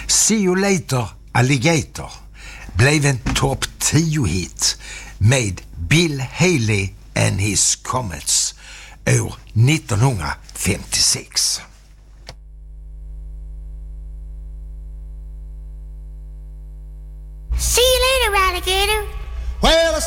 See You Later Alligator blev en topp 10-hit med Bill Haley and His Comets år 1956. See you later, alligator. Well,